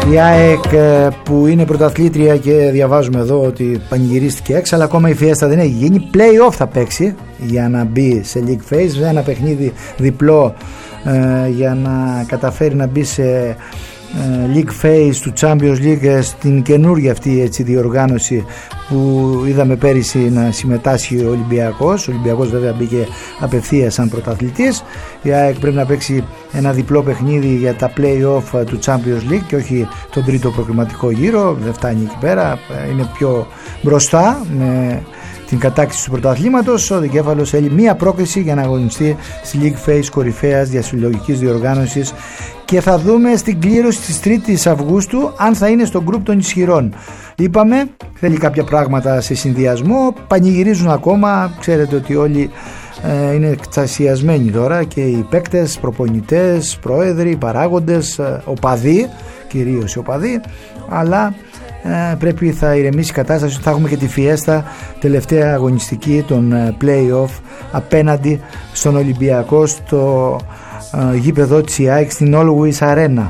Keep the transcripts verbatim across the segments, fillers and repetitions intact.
Η ΑΕΚ που είναι πρωταθλήτρια και διαβάζουμε εδώ ότι πανηγυρίστηκε έξω, αλλά ακόμα η Φιέστα δεν έχει γίνει. Play-off θα παίξει για να μπει σε League Phase, ένα παιχνίδι διπλό ε, για να καταφέρει να μπει σε ε, League Phase του Champions League, στην καινούργια αυτή έτσι, διοργάνωση που είδαμε πέρυσι να συμμετάσχει ο Ολυμπιακός. Ο Ολυμπιακός βέβαια μπήκε απευθείας σαν πρωταθλητής. Η ΑΕΚ πρέπει να παίξει ένα διπλό παιχνίδι για τα play-off του Champions League και όχι τον τρίτο προκριματικό γύρο. Δεν φτάνει εκεί πέρα, είναι πιο μπροστά με την κατάκτηση του πρωταθλήματος. Ο Δικέφαλος θέλει μία πρόκριση για να αγωνιστεί στη League Phase κορυφαίας διασυλλογικής διοργάνωσης και θα δούμε στην κλήρωση της τρίτης Αυγούστου αν θα είναι στο γκρουπ των ισχυρών. Είπαμε, θέλει κάποια πράγματα σε συνδυασμό, πανηγυρίζουν ακόμα, ξέρετε ότι όλοι ε, είναι εξασιασμένοι τώρα και οι παίκτες, προπονητές, πρόεδροι, παράγοντες, ε, οπαδοί, κυρίως οι οπαδοί, αλλά ε, πρέπει θα ηρεμήσει η κατάσταση, θα έχουμε και τη Φιέστα, τελευταία αγωνιστική των ε, play-off απέναντι στον Ολυμπιακό στο ε, γήπεδο της ΑΕΚ στην Always Arena.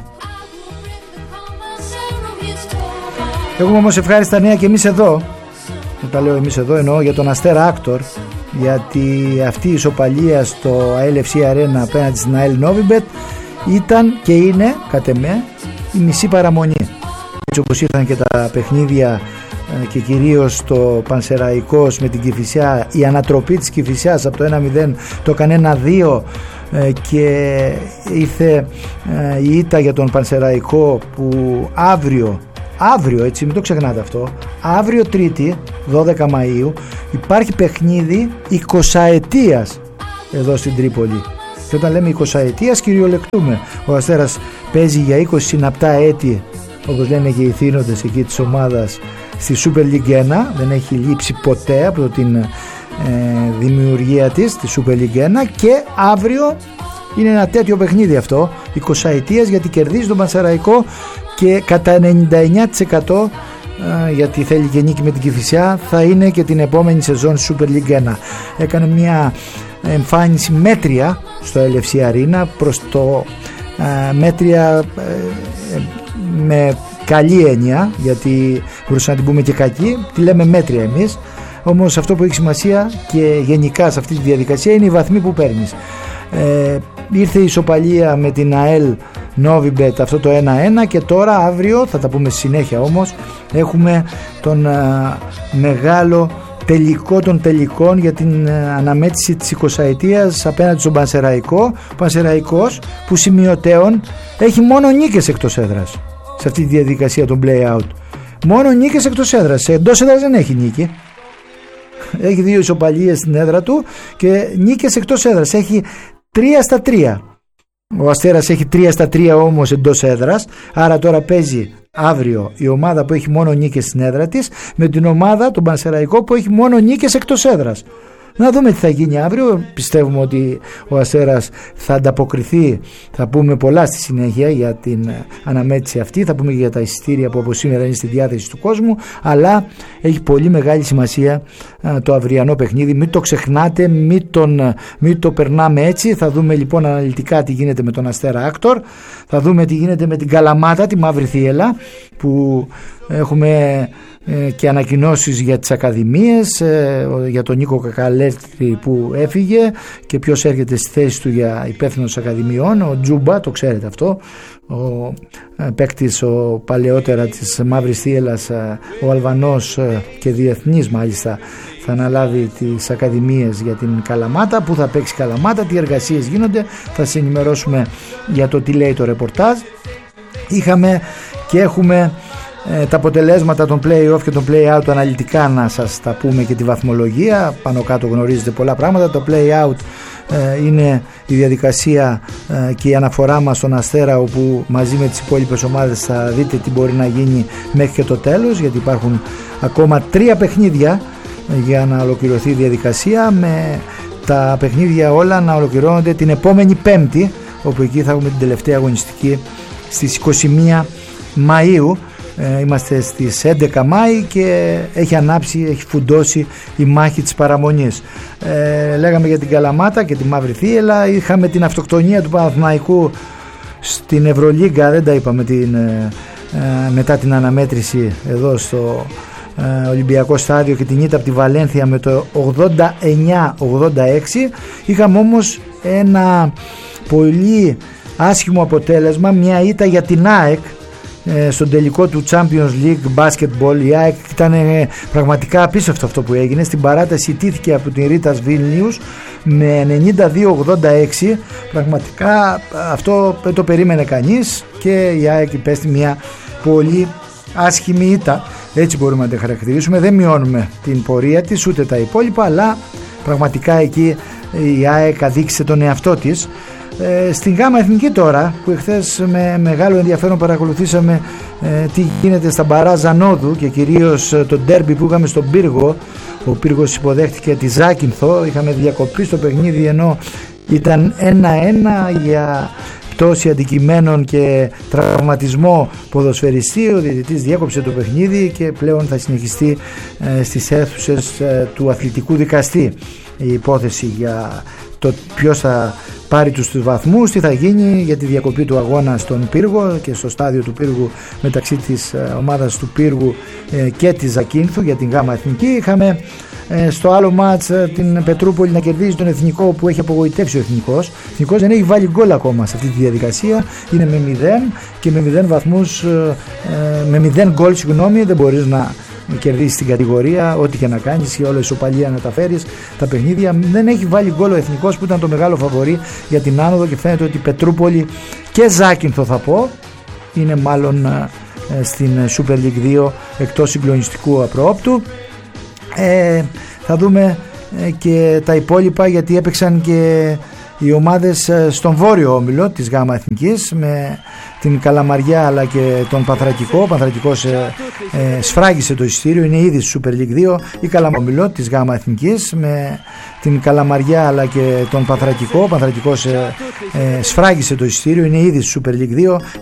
Έχουμε όμως ευχάριστα νέα και εμείς εδώ. Όταν λέω εμείς εδώ εννοώ για τον Αστέρα Άκτορ, γιατί αυτή η ισοπαλία στο έι ελ εφ σι Arena απέναντι στην ΑΕΛ Novibet ήταν και είναι κατ' εμέ η μισή παραμονή. Έτσι όπως ήρθαν και τα παιχνίδια και κυρίως το Πανσεραϊκός με την Κηφισιά, η ανατροπή της Κηφισιάς από το ένα μηδέν το έκανε ένα δύο και ήρθε η ήττα για τον Πανσεραϊκό που αύριο Αύριο, έτσι, μην το ξεχνάτε αυτό, αύριο Τρίτη, δώδεκα Μαΐου, υπάρχει παιχνίδι εικοσαετίας εδώ στην Τρίπολη. Και όταν λέμε εικοσαετίας κυριολεκτούμε. Ο Αστέρας παίζει για είκοσι συναπτά έτη, όπως λένε και οι θύνοντες εκεί της ομάδας, στη Super League ένα. Δεν έχει λείψει ποτέ από την ε, δημιουργία της, τη Super League ένα, και αύριο είναι ένα τέτοιο παιχνίδι αυτό, εικοσαετίας, γιατί κερδίζει τον Πανσεραϊκό και κατά ενενήντα εννέα τοις εκατό γιατί θέλει και νίκη με την Κηφισιά θα είναι και την επόμενη σεζόν Super League ένα. Έκανε μια εμφάνιση μέτρια στο έι ελ εφ σι Arena, προς το α, μέτρια ε, με καλή έννοια, γιατί μπορούσα να την πούμε και κακή, τη λέμε μέτρια εμείς, όμως αυτό που έχει σημασία και γενικά σε αυτή τη διαδικασία είναι οι βαθμοί που παίρνεις. Ε, ήρθε η ισοπαλία με την ΑΕΛ Novibet, αυτό το ένα ένα, και τώρα αύριο θα τα πούμε στη συνέχεια, όμως έχουμε τον α, μεγάλο τελικό των τελικών για την α, αναμέτρηση της εικοσαετίας απέναντι στον Πανσεραϊκό. Ο Πανσεραϊκός που σημειωτέων έχει μόνο νίκες εκτός έδρας σε αυτή τη διαδικασία των play out, μόνο νίκες εκτός έδρας, εντός έδρας δεν έχει νίκη. Έχει δύο ισοπαλίες στην έδρα του και νίκες εκτός έδρας έχει τρία στα τρία. Ο Αστέρας έχει τρία στα τρία όμως εντός έδρας, άρα τώρα παίζει αύριο η ομάδα που έχει μόνο νίκες στην έδρα της με την ομάδα, τον Πανσεραϊκό, που έχει μόνο νίκες εκτός έδρας. Να δούμε τι θα γίνει αύριο. Πιστεύουμε ότι ο Αστέρας θα ανταποκριθεί. Θα πούμε πολλά στη συνέχεια για την αναμέτρηση αυτή. Θα πούμε και για τα εισιτήρια που από σήμερα είναι στη διάθεση του κόσμου. Αλλά έχει πολύ μεγάλη σημασία το αυριανό παιχνίδι. Μην το ξεχνάτε, μην, τον, μην το περνάμε έτσι. Θα δούμε λοιπόν αναλυτικά τι γίνεται με τον Αστέρα Άκτορ. Θα δούμε τι γίνεται με την Καλαμάτα, τη Μαύρη Θύελλα, που έχουμε και ανακοινώσεις για τις ακαδημίες, για τον Νίκο Κακαλέτρη που έφυγε και ποιος έρχεται στη θέση του για υπεύθυνος ακαδημιών, ο Τζούμπα, το ξέρετε αυτό, ο παίκτης ο παλαιότερα της Μαύρης Θύελλας, ο Αλβανός και διεθνής μάλιστα, θα αναλάβει τις ακαδημίες για την Καλαμάτα. Που θα παίξει Καλαμάτα, τι εργασίες γίνονται, θα σε ενημερώσουμε για το τι λέει το ρεπορτάζ. Είχαμε και έχουμε Ε, τα αποτελέσματα των play-off και των play-out αναλυτικά να σας τα πούμε και τη βαθμολογία. Πάνω κάτω γνωρίζετε πολλά πράγματα. Το play-out ε, είναι η διαδικασία ε, και η αναφορά μας στον Αστέρα, όπου μαζί με τις υπόλοιπες ομάδες θα δείτε τι μπορεί να γίνει μέχρι και το τέλος, γιατί υπάρχουν ακόμα τρία παιχνίδια για να ολοκληρωθεί η διαδικασία, με τα παιχνίδια όλα να ολοκληρώνονται την επόμενη Πέμπτη, όπου εκεί θα έχουμε την τελευταία αγωνιστική στις είκοσι μία Μαΐου. Ε, είμαστε στις έντεκα Μάη και έχει ανάψει, έχει φουντώσει η μάχη της παραμονής. Ε, λέγαμε για την Καλαμάτα και τη Μαύρη Θύελλα. Είχαμε την αυτοκτονία του Παναθηναϊκού στην Ευρωλίγκα, δεν τα είπαμε, την, μετά την αναμέτρηση εδώ στο Ολυμπιακό στάδιο και την ήττα από τη Βαλένθια με το ογδόντα εννιά ογδόντα έξι. Είχαμε όμως ένα πολύ άσχημο αποτέλεσμα, μια ήττα για την ΑΕΚ στον τελικό του Champions League Basketball. Η ΑΕΚ ήταν πραγματικά απίστευτο αυτό που έγινε. Στην παράταση ιτήθηκε από την Ρίτας Βίλνιους με ενενήντα δύο ογδόντα έξι. Πραγματικά αυτό δεν το περίμενε κανείς και η ΑΕΚ υπέστη μια πολύ άσχημη ήττα. Έτσι μπορούμε να τα χαρακτηρίσουμε. Δεν μειώνουμε την πορεία της ούτε τα υπόλοιπα, αλλά πραγματικά εκεί η ΑΕΚ αδίκησε τον εαυτό της. Ε, στην ΓΑΜΑ Εθνική τώρα, που εχθές με μεγάλο ενδιαφέρον παρακολουθήσαμε ε, τι γίνεται στα μπαράζ ανόδου και κυρίως ε, το ντέρμπι που είχαμε στον Πύργο. Ο Πύργος υποδέχτηκε τη Ζάκυνθο. Είχαμε διακοπή στο παιχνίδι ενώ ήταν ένα ένα για πτώση αντικειμένων και τραυματισμό ποδοσφαιριστή. Ο διαιτητής διέκοψε το παιχνίδι και πλέον θα συνεχιστεί ε, στις αίθουσες ε, του αθλητικού δικαστή η υπόθεση για το ποιος θα πάρει τους βαθμούς, τι θα γίνει για τη διακοπή του αγώνα στον Πύργο και στο στάδιο του Πύργου μεταξύ της ομάδας του Πύργου και της Ζακίνθου για την ΓΑΜΑ Εθνική. Είχαμε στο άλλο μάτς την Πετρούπολη να κερδίζει τον Εθνικό που έχει απογοητεύσει ο Εθνικός. Ο Εθνικός δεν έχει βάλει γκολ ακόμα σε αυτή τη διαδικασία, είναι με μηδέν και με μηδέν βαθμούς, με μηδέν γκολ συγγνώμη, δεν μπορείς να κερδίσει την κατηγορία, ό,τι και να κάνεις ή όλο ισοπαλία να τα φέρεις τα παιχνίδια. Δεν έχει βάλει γκολ ο Εθνικός που ήταν το μεγάλο φαβορί για την άνοδο και φαίνεται ότι Πετρούπολη και Ζάκυνθο θα πω είναι μάλλον ε, στην Super League δύο εκτός συγκλονιστικού απροόπτου. Ε, θα δούμε ε, και τα υπόλοιπα γιατί έπαιξαν και οι ομάδες στον βόρειο όμιλο της ΓΑΜΑ Εθνικής με την Καλαμαριά αλλά και τον Πανθρακικό. Ο Πανθρακικός ε, ε, σφράγισε το εισιτήριο, είναι ήδη στη Super League δύο. Η Καλαμαριά της ΓΑΜΑ Εθνικής με την Καλαμαριά αλλά και τον Πανθρακικό. Ο Πανθρακικός ε, ε, σφράγισε το εισιτήριο, είναι ήδη στη Super League δύο.